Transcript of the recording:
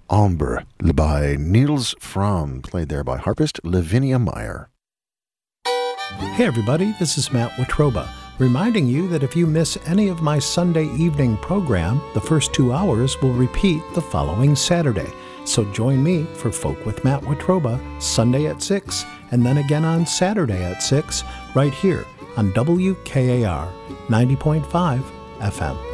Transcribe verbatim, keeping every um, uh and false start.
Ombre by Niels Fromm, played there by harpist Lavinia Meyer. Hey everybody, this is Matt Watroba, reminding you that if you miss any of my Sunday evening program, the first two hours will repeat the following Saturday. So join me for Folk with Matt Watroba, Sunday at six, and then again on Saturday at six, right here on W K A R ninety point five F M.